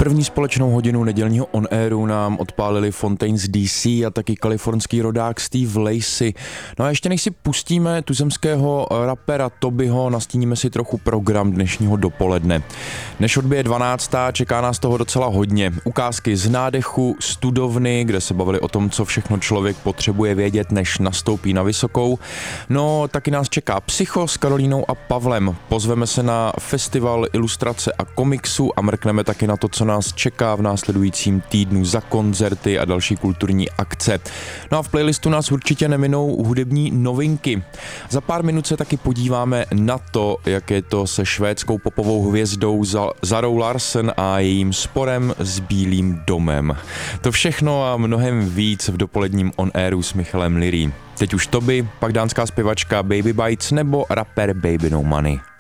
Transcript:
První společnou hodinu nedělního on-airu nám odpálili Fontaines DC a taky kalifornský rodák Steve Lacy. No a ještě než si pustíme tuzemského rapera Tobyho, nastíníme si trochu program dnešního dopoledne. Než odbije 12. čeká nás toho docela hodně. Ukázky z Nádechu, Studovny, kde se bavili o tom, co všechno člověk potřebuje vědět, než nastoupí na vysokou. No, taky nás čeká Psycho s Karolínou a Pavlem. Pozveme se na festival ilustrace a komiksu a mrkneme taky na to, co nás čeká v následujícím týdnu za koncerty a další kulturní akce. No a v playlistu nás určitě neminou hudební novinky. Za pár minut se taky podíváme na to, jak je to se švédskou popovou hvězdou Zarou Larsen a jejím sporem s Bílým domem. To všechno a mnohem víc v dopoledním on-airu s Michalem Lyrý. Teď už Toby, pak dánská zpěvačka Baby Bites nebo rapper Baby No Money.